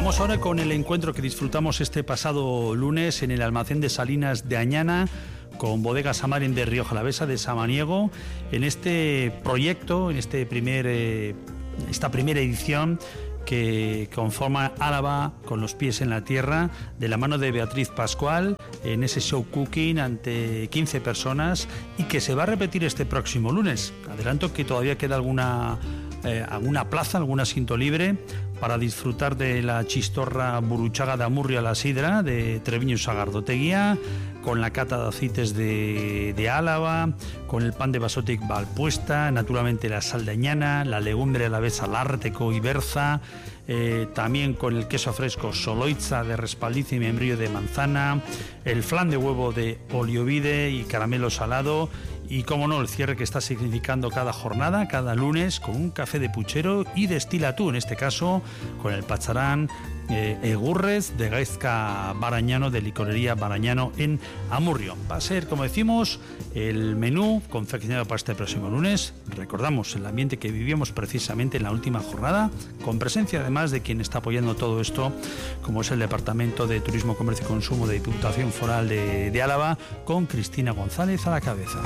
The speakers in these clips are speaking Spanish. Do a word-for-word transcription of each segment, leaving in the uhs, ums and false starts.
Vamos ahora con el encuentro que disfrutamos este pasado lunes en el almacén de Salinas de Añana con Bodegas Amaren de Rioja Alavesa de Samaniego, en este proyecto, en este primer, eh, esta primera edición que conforma Álava con los pies en la tierra, de la mano de Beatriz Pascual, en ese show cooking ante quince personas, y que se va a repetir este próximo lunes. Adelanto que todavía queda alguna, eh, alguna plaza, algún asiento libre para disfrutar de la chistorra buruchaga de Amurrio a la sidra de Treviño Sagardoteguía, con la cata de aceites de, de Álava, con el pan de basotic Valpuesta, naturalmente la sal de Añana, la legumbre alavesa Lárteco y Berza, eh, también con el queso fresco Soloitza de respaldiza y membrillo de manzana, el flan de huevo de Oliovide y caramelo salado, y como no, el cierre que está significando cada jornada, cada lunes, con un café de puchero y destila tú, en este caso con el pacharán eh, Egurrez de Gaizka Barañano, de Licorería Barañano en Amurrio. Va a ser, como decimos, el menú confeccionado para este próximo lunes. Recordamos el ambiente que vivíamos precisamente en la última jornada, con presencia además de quien está apoyando todo esto, como es el Departamento de Turismo, Comercio y Consumo de Diputación Foral de, de Álava, con Cristina González a la cabeza.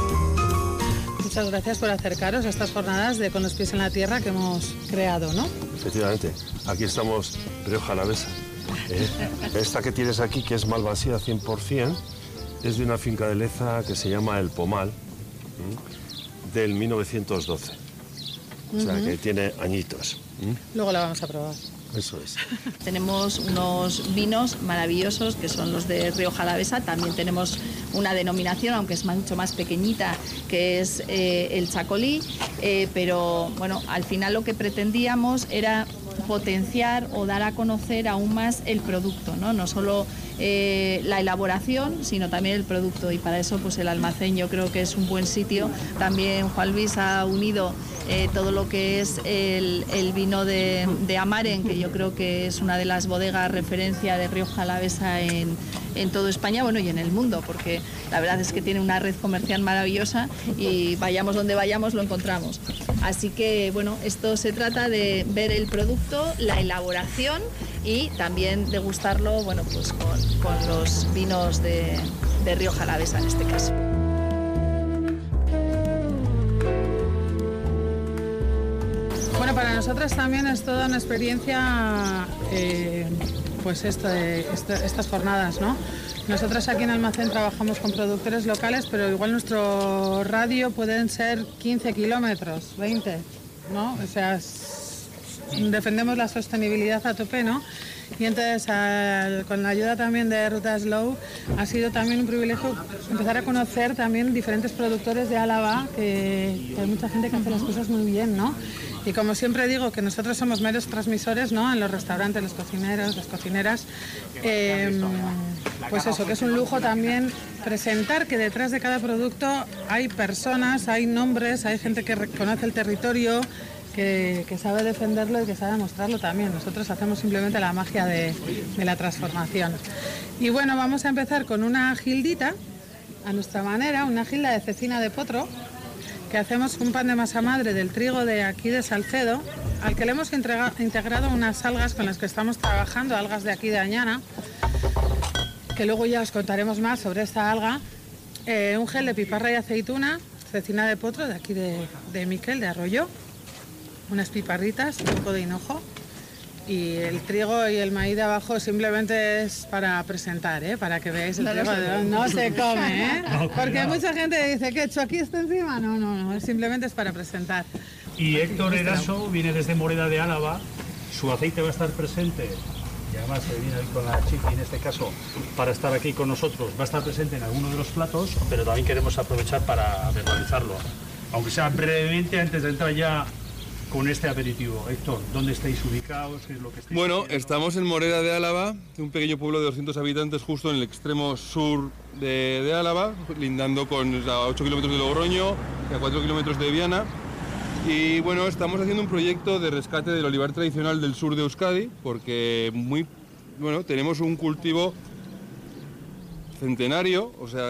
Muchas gracias por acercaros a estas jornadas de Con los pies en la tierra que hemos creado, ¿no? Efectivamente, aquí estamos Rioja Alavesa. ¿eh? Esta que tienes aquí, que es malvasía cien por ciento, es de una finca de Leza que se llama El Pomal, ¿eh? del mil novecientos doce. O sea, uh-huh. que tiene añitos. ¿eh? Luego la vamos a probar. Eso es. Tenemos unos vinos maravillosos que son los de Rioja Alavesa. También tenemos una denominación, aunque es mucho más pequeñita, que es eh, el Chacolí. Eh, pero bueno, al final lo que pretendíamos era potenciar o dar a conocer aún más el producto, ¿no? No solo eh, la elaboración, sino también el producto. Y para eso, pues el almacén yo creo que es un buen sitio. También Juan Luis ha unido Eh, todo lo que es el, el vino de, de Amaren, que yo creo que es una de las bodegas referencia de Rioja Alavesa en, en todo España, bueno, y en el mundo, porque la verdad es que tiene una red comercial maravillosa y vayamos donde vayamos lo encontramos. Así que, bueno, esto se trata de ver el producto, la elaboración y también degustarlo, bueno, pues con, con los vinos de, de Rioja Alavesa en este caso. Bueno, para nosotros también es toda una experiencia, eh, pues esto de, esto, estas jornadas, ¿no? Nosotros aquí en Almacén trabajamos con productores locales, pero igual nuestro radio pueden ser quince kilómetros, veinte, ¿no? O sea, es, defendemos la sostenibilidad a tope, ¿no? Y entonces, al, con la ayuda también de Ruta Slow, ha sido también un privilegio empezar a conocer también diferentes productores de Álava, que, que hay mucha gente que hace las cosas muy bien, ¿no? Y como siempre digo, que nosotros somos meros transmisores, ¿no? En los restaurantes, los cocineros, las cocineras, eh, pues eso, que es un lujo también presentar que detrás de cada producto hay personas, hay nombres, hay gente que conoce el territorio, que, que sabe defenderlo y que sabe mostrarlo también. Nosotros hacemos simplemente la magia de, de la transformación. Y bueno, vamos a empezar con una gildita, a nuestra manera, una gilda de cecina de potro, que hacemos un pan de masa madre del trigo de aquí de Salcedo, al que le hemos integra- integrado unas algas con las que estamos trabajando, algas de aquí de Añana, que luego ya os contaremos más sobre esta alga, eh, un gel de piparra y aceituna, cecina de potro de aquí de, de Miquel, de Arroyo, unas piparritas, un poco de hinojo, y el trigo y el maíz de abajo simplemente es para presentar, ¿eh? Para que veáis el no, trigo. no, se no se come, ¿eh? No, porque mucha gente dice que hecho aquí está encima. No, no, no, simplemente es para presentar. Y Héctor Eraso viene desde Moreda de Álava, su aceite va a estar presente, y además se viene con la chiqui en este caso para estar aquí con nosotros, va a estar presente en alguno de los platos, pero también queremos aprovechar para verbalizarlo, aunque sea brevemente antes de entrar ya con este aperitivo. Héctor, ¿dónde estáis ubicados? ¿Qué es lo que estáis Bueno, haciendo? estamos en Moreda de Álava, un pequeño pueblo de doscientos habitantes justo en el extremo sur de, de Álava, lindando con a ocho kilómetros de Logroño y a cuatro kilómetros de Viana. Y bueno, estamos haciendo un proyecto de rescate del olivar tradicional del sur de Euskadi, porque muy, bueno, tenemos un cultivo centenario, o sea,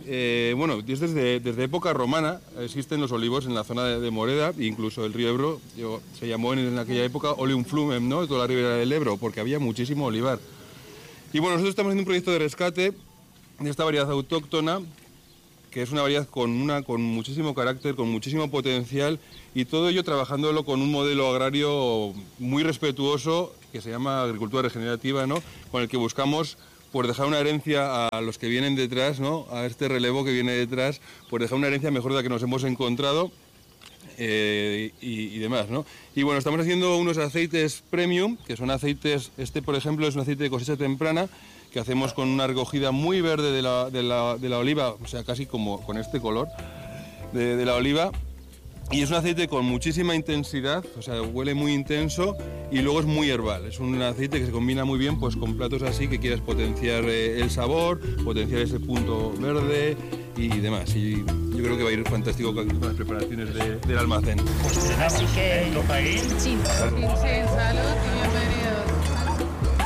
eh, bueno, desde, desde época romana existen los olivos en la zona de, de Moreda, incluso el río Ebro yo, se llamó en, en aquella época Oleum Flumem, ¿no? Toda la ribera del Ebro, porque había muchísimo olivar. Y bueno, nosotros estamos haciendo un proyecto de rescate de esta variedad autóctona, que es una variedad con, una, con muchísimo carácter, con muchísimo potencial, y todo ello trabajándolo con un modelo agrario muy respetuoso, que se llama agricultura regenerativa, ¿no? Con el que buscamos pues, dejar una herencia a los que vienen detrás, ¿no? A este relevo que viene detrás, pues dejar una herencia mejor de la que nos hemos encontrado eh, y, y demás, ¿no? Y bueno, estamos haciendo unos aceites premium, que son aceites, este por ejemplo es un aceite de cosecha temprana, que hacemos con una recogida muy verde de la, de la, de la oliva, o sea, casi como con este color de, de la oliva. Y es un aceite con muchísima intensidad, o sea, huele muy intenso y luego es muy herbal. Es un aceite que se combina muy bien pues, con platos así que quieras potenciar eh, el sabor, potenciar ese punto verde y demás. Y yo creo que va a ir fantástico con las preparaciones de, del almacén. Así que... Sin, sin